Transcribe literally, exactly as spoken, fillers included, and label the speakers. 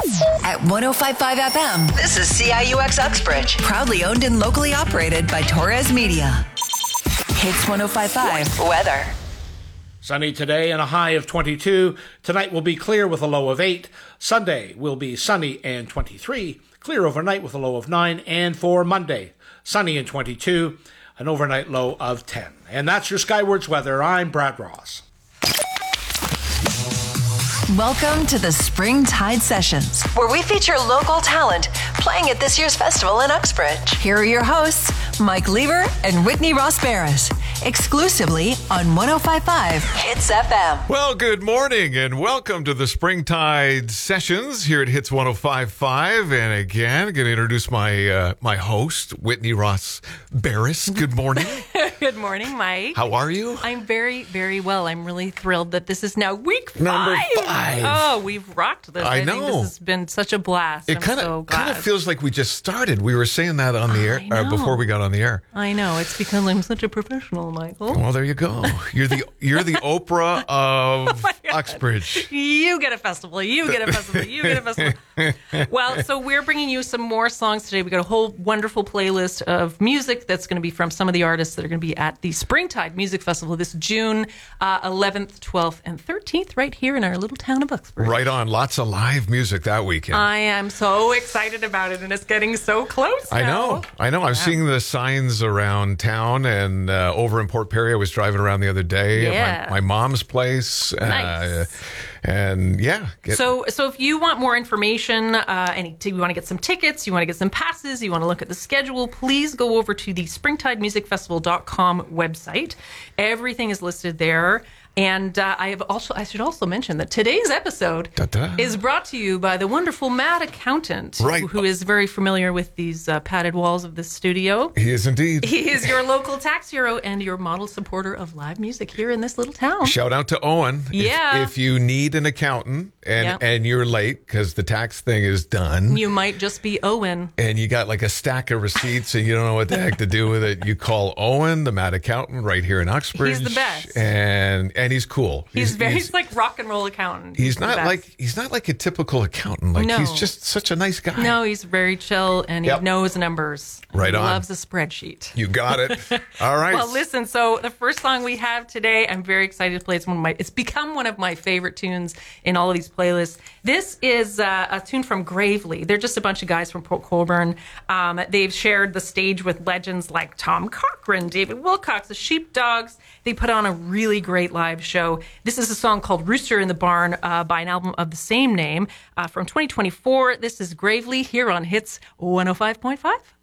Speaker 1: At one oh five point five F M,
Speaker 2: This is C I U X Uxbridge.
Speaker 1: proudly owned and locally operated by Torres Media. Hits one oh five point five.
Speaker 2: Weather.
Speaker 3: Sunny today and a high of twenty-two. Tonight will be clear with a low of eight. Sunday will be sunny and twenty-three. Clear overnight with a low of nine. And for Monday, sunny and twenty-two. An overnight low of ten. And that's your Skywards weather. I'm Brad Ross.
Speaker 1: Welcome to the Springtide Sessions.
Speaker 2: Where we feature local talent playing at this year's festival in Uxbridge.
Speaker 1: Here are your hosts, Mike Lever and Whitney Ross Barris, exclusively on one oh five point five.
Speaker 2: Hits F M.
Speaker 4: Well, good morning and welcome to the Springtide Sessions here at Hits one oh five point five. And again, I'm going to introduce my uh, my host, Whitney Ross Barris. Good morning.
Speaker 5: Good morning, Mike.
Speaker 4: How are you?
Speaker 5: I'm very, very well. I'm really thrilled that this is now week five.
Speaker 4: Number five.
Speaker 5: Oh, we've rocked this.
Speaker 4: I
Speaker 5: I,
Speaker 4: know.
Speaker 5: think this has been such a blast.
Speaker 4: It
Speaker 5: I'm
Speaker 4: kind
Speaker 5: so
Speaker 4: of
Speaker 5: glad.
Speaker 4: kind of feels like we just started. We were saying that on the air
Speaker 5: I
Speaker 4: uh,
Speaker 5: know.
Speaker 4: before we got on the air.
Speaker 5: I know. It's because I'm such a professional, Michael.
Speaker 4: Well, there you go. You're the you're the Oprah of
Speaker 5: my God.
Speaker 4: Uxbridge.
Speaker 5: You get a festival. You get a festival. You get a festival. Well, so we're bringing you some more songs today. We got a whole wonderful playlist of music that's going to be from some of the artists that are going to be at the Springtide Music Festival this June uh, eleventh, twelfth, and thirteenth, right here in our little town of Uxbridge.
Speaker 4: Right on. Lots of live music that weekend.
Speaker 5: I am so excited about it, and it's getting so close
Speaker 4: I
Speaker 5: now.
Speaker 4: know. I know. I was seeing the signs around town and uh, over in Port Perry. I was driving around the other day
Speaker 5: Yeah.
Speaker 4: at my, my mom's place.
Speaker 5: Nice.
Speaker 4: Uh, and yeah. Get,
Speaker 5: So, so if you want more information, uh, any, you want to get some tickets, you want to get some passes, you want to look at the schedule, please go over to the springtide music festival dot com website. Everything is listed there. And uh, I have also, I should also mention that today's episode
Speaker 4: Da-da.
Speaker 5: is brought to you by the wonderful Matt Accountant,
Speaker 4: Right.
Speaker 5: who, who is very familiar with these uh, padded walls of this studio.
Speaker 4: He is indeed.
Speaker 5: He is your local tax hero and your model supporter of live music here in this little town.
Speaker 4: Shout out to Owen. If-
Speaker 5: Yeah.
Speaker 4: If, you need an accountant and,
Speaker 5: Yeah.
Speaker 4: and you're late because the tax thing is done.
Speaker 5: You might just be Owen.
Speaker 4: And you got like a stack of receipts and you don't know what the heck to do with it. You call Owen, the Mad Accountant, right here in Uxbridge.
Speaker 5: He's the best.
Speaker 4: And and he's cool.
Speaker 5: He's, very he's like rock and roll accountant.
Speaker 4: He's
Speaker 5: the
Speaker 4: not
Speaker 5: best.
Speaker 4: like he's not like a typical accountant. Like
Speaker 5: No.
Speaker 4: he's just such a nice guy.
Speaker 5: No, he's very chill and he
Speaker 4: Yep.
Speaker 5: knows numbers.
Speaker 4: Right
Speaker 5: he
Speaker 4: on.
Speaker 5: loves a spreadsheet.
Speaker 4: You got it. All right.
Speaker 5: Well, listen. So the first song we have today, I'm very excited to play. It's one of my. It's become one of my favorite tunes in all of these playlists. This is uh, a tune from Gravely. They're just a bunch of guys from Port Colborne. Um, they've shared the stage with legends like Tom Cochrane, David Wilcox, the Sheepdogs. They put on a really great live show. This is a song called Rooster in the Barn uh, by an album of the same name uh, from twenty twenty-four. This is Gravely here on Hits one oh five point five.